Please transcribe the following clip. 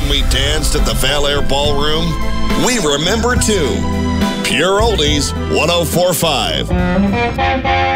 when we danced at the Val Air Ballroom? We remember too. Pure Oldies 104.5.